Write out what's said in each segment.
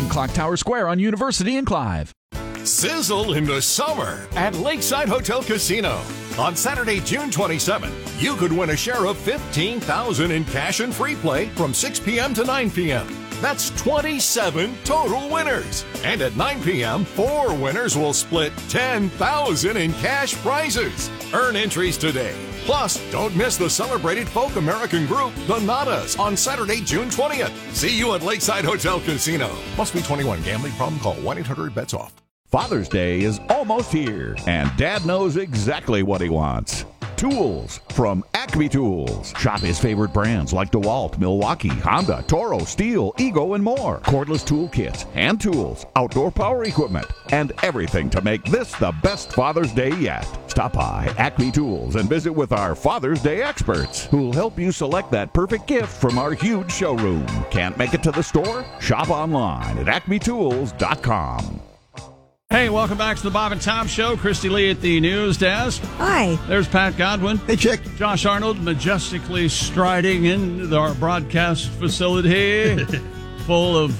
Clock Tower Square on University and Clive. Sizzle in the summer at Lakeside Hotel Casino. On Saturday, June 27th, you could win a share of $15,000 in cash and free play from 6 p.m. to 9 p.m. That's 27 total winners. And at 9 p.m., 4 winners will split $10,000 in cash prizes. Earn entries today. Plus, don't miss the celebrated folk American group, the Nadas, on Saturday, June 20th. See you at Lakeside Hotel Casino. Must be 21. Gambling problem? Call 1-800-BETS-OFF. Father's Day is almost here, and Dad knows exactly what he wants. Tools from Acme Tools. Shop his favorite brands like DeWalt, Milwaukee, Honda, Toro, Steel, Ego, and more. Cordless tool kits, hand tools, outdoor power equipment, and everything to make this the best Father's Day yet. Stop by Acme Tools and visit with our Father's Day experts who'll help you select that perfect gift from our huge showroom. Can't make it to the store? Shop online at acmetools.com. Hey, welcome back to the Bob and Tom Show. Christy Lee at the news desk. Hi. There's Pat Godwin. Hey, Chick. Josh Arnold majestically striding into our broadcast facility full of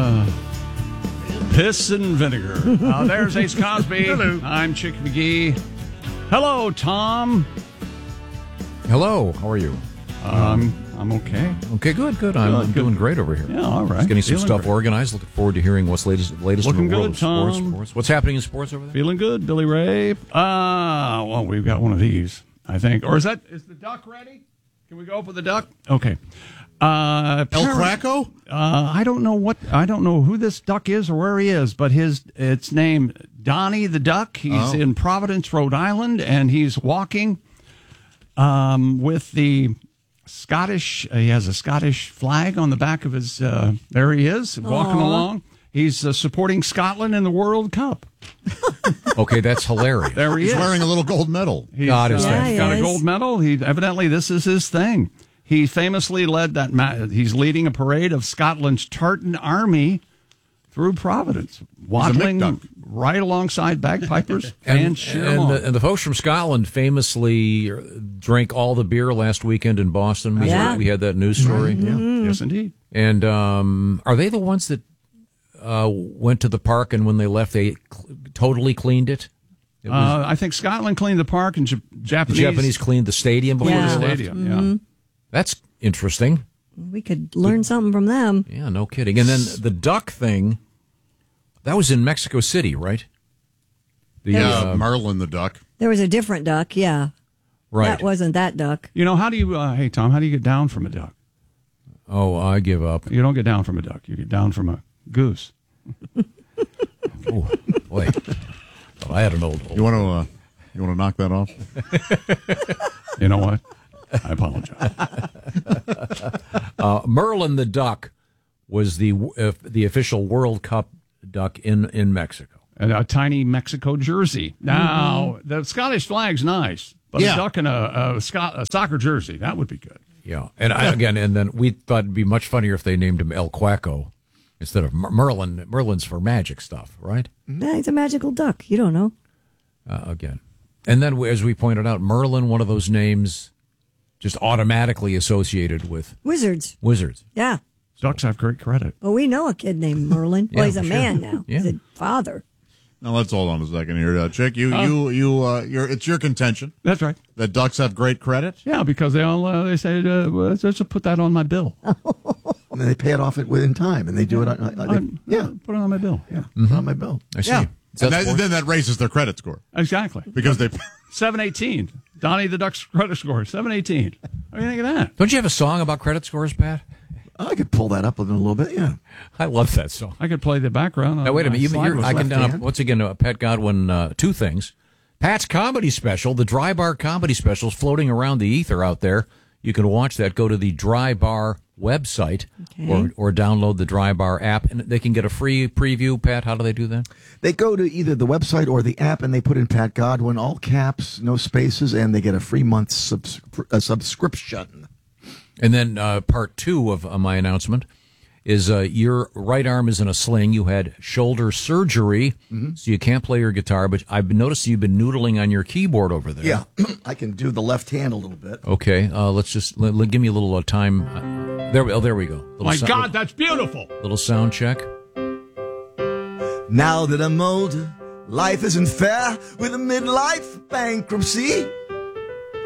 piss and vinegar. There's Ace Cosby. Hello. I'm Chick McGee. Hello, Tom. Hello. How are you? I'm okay. Okay, good. I'm doing great over here. Yeah, all right. Just getting some Feeling stuff great. organized. Looking forward to hearing what's latest Looking in the world good, of Tom. sports. What's happening in sports over there? Feeling good, Billy Ray. Well, we've got one of these, I think. Or is the duck ready? Can we go up with the duck? Okay. El Craco? I don't know who this duck is or where he is, but it's named Donnie the Duck. He's in Providence, Rhode Island, and he's walking with the Scottish. He has a Scottish flag on the back of his. There he is, walking along. He's supporting Scotland in the World Cup. Okay, that's hilarious. There he He's is. wearing a little gold medal. He's Yeah, got a he is. gold medal. Evidently this is his thing. He famously led that. He's leading a parade of Scotland's Tartan Army through Providence, waddling McDuck. right alongside bagpipers and cheer and on. the folks from Scotland famously drank all the beer last weekend in Boston. We had that news story. Yes, indeed. And are they the ones that went to the park and when they left they totally cleaned it? I think Scotland cleaned the park and The Japanese cleaned the stadium before Yeah. they left. stadium. Yeah. That's interesting. We could learn something from them. Yeah, no kidding. And then the duck thing, that was in Mexico City, right? Marlin the duck. There was a different duck, yeah. Right. That wasn't that duck. You know, how do you? Hey, Tom, how do you get down from a duck? Oh, I give up. You don't get down from a duck. You get down from a goose. Oh, boy. Well, I had an old. You want to knock that off? You know what? I apologize. Merlin the duck was the official World Cup duck in Mexico. And a tiny Mexico jersey. Now, the Scottish flag's nice, but Yeah. a duck in a soccer jersey, that would be good. Yeah, and then we thought it'd be much funnier if they named him El Quaco instead of Merlin. Merlin's for magic stuff, right? Yeah, he's a magical duck. You don't know. Again, and then as we pointed out, Merlin, one of those names, just automatically associated with Wizards. wizards. Yeah. Ducks have great credit. Well, we know a kid named Merlin. Well, Yeah, he's a sure. man now. Yeah. He's a father. Now let's hold on a second here, Chick. It's your contention That's right. that ducks have great credit. Yeah, because they say, let's just put that on my bill. And then they pay it off within time, and they do it. Put it on my bill. Yeah, Put it on my bill. I see. Yeah, Is that and sports? then that raises their credit score exactly. because they. 718. Donnie the Duck's credit score, 718. What do you think of that? Don't you have a song about credit scores, Pat? I could pull that up in a little bit. Yeah. I love that song. I could play the background. On Now, wait a my minute. slide I can left hand. once again, Pat Godwin, two things. Pat's comedy special, the Dry Bar comedy special, is floating around the ether out there. You can watch that. Go to the Dry Bar website or download the Dry Bar app, and they can get a free preview. Pat, how do they do that? They go to either the website or the app, and they put in Pat Godwin, all caps, no spaces, and they get a free month subscription. And then part two of my announcement is your right arm is in a sling. You had shoulder surgery, so you can't play your guitar, but I've noticed you've been noodling on your keyboard over there. Yeah, I can do the left hand a little bit. Okay, let's just give me a little time. There we go. My God, that's beautiful. Little sound check. Now that I'm older, life isn't fair with a midlife bankruptcy.